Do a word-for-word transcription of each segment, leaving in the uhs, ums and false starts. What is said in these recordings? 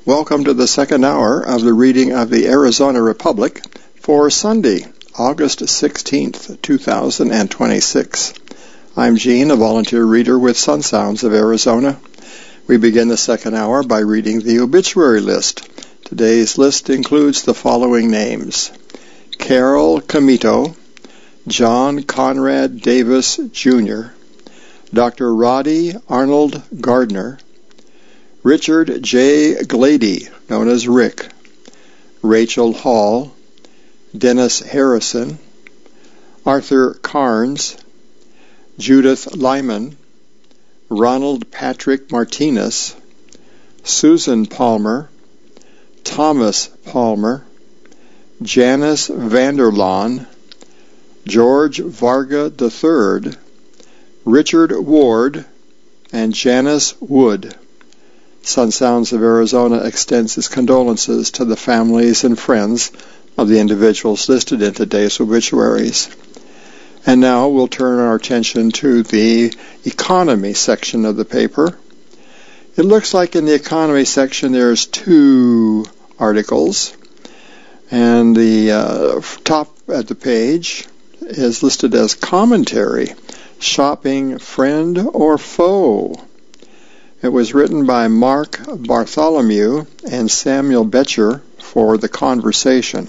Welcome to the second hour of the reading of the Arizona Republic for Sunday, August sixteenth, two thousand twenty-six. I'm Gene, a volunteer reader with Sun Sounds of Arizona. We begin the second hour by reading the obituary list. Today's list includes the following names: Carol Comito, John Conrad Davis, Junior, Doctor Roddy Arnold Gardner, Richard J. Glady, known as Rick, Rachel Hall, Dennis Harrison, Arthur Carnes, Judith Lyman, Ronald Patrick Martinez, Susan Palmer, Thomas Palmer, Janice Vanderlaan, George Varga the third, Richard Ward, and Janice Wood. Sun Sounds of Arizona extends its condolences to the families and friends of the individuals listed in today's obituaries. And now we'll turn our attention to the economy section of the paper. It looks like in the economy section there's two articles, and the uh, top at the page is listed as commentary, shopping friend or foe. It was written by Mark Bartholomew and Samuel Betcher for The Conversation.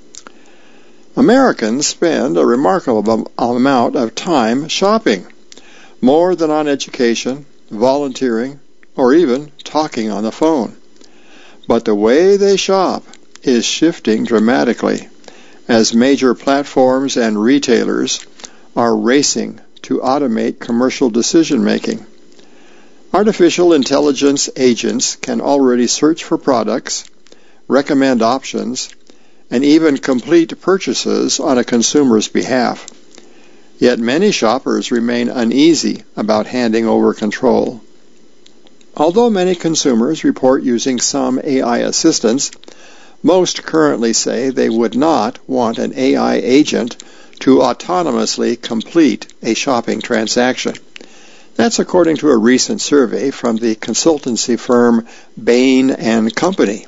Americans spend a remarkable amount of time shopping, more than on education, volunteering, or even talking on the phone. But the way they shop is shifting dramatically as major platforms and retailers are racing to automate commercial decision-making. Artificial intelligence agents can already search for products, recommend options, and even complete purchases on a consumer's behalf. Yet many shoppers remain uneasy about handing over control. Although many consumers report using some A I assistants, most currently say they would not want an A I agent to autonomously complete a shopping transaction. That's according to a recent survey from the consultancy firm Bain and Company.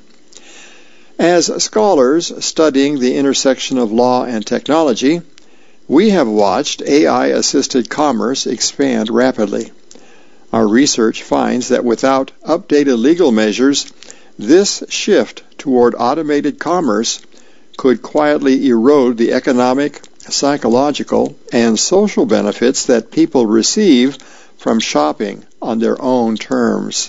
As scholars studying the intersection of law and technology, we have watched A I-assisted commerce expand rapidly. Our research finds that without updated legal measures, this shift toward automated commerce could quietly erode the economic, psychological, and social benefits that people receive from shopping on their own terms.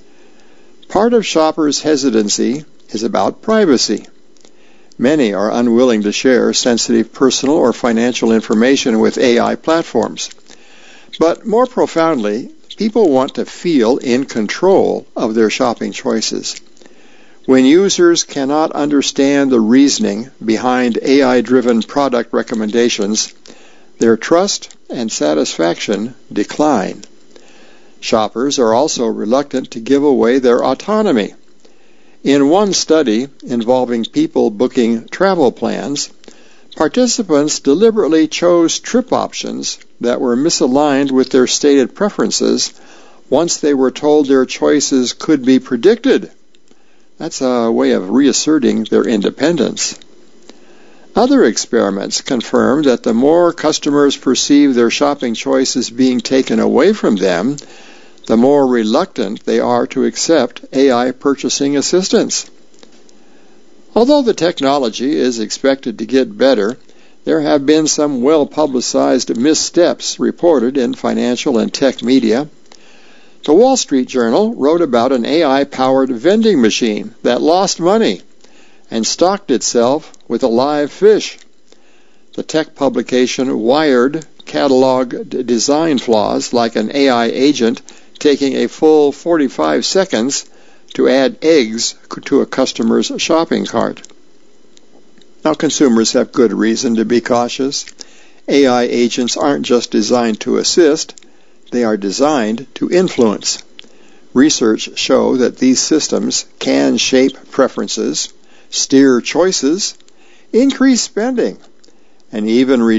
Part of shoppers' hesitancy is about privacy. Many are unwilling to share sensitive personal or financial information with A I platforms. But more profoundly, people want to feel in control of their shopping choices. When users cannot understand the reasoning behind A I-driven product recommendations, their trust and satisfaction decline. Shoppers are also reluctant to give away their autonomy. In one study involving people booking travel plans, participants deliberately chose trip options that were misaligned with their stated preferences once they were told their choices could be predicted. That's a way of reasserting their independence. Other experiments confirm that the more customers perceive their shopping choices being taken away from them, the more reluctant they are to accept A I purchasing assistance. Although the technology is expected to get better, there have been some well-publicized missteps reported in financial and tech media. The Wall Street Journal wrote about an A I-powered vending machine that lost money and stocked itself with a live fish. The tech publication Wired cataloged design flaws like an A I agent taking a full forty-five seconds to add eggs to a customer's shopping cart. Now, consumers have good reason to be cautious. A I agents aren't just designed to assist, they are designed to influence. Research show that these systems can shape preferences, steer choices, increase spending, and even reduce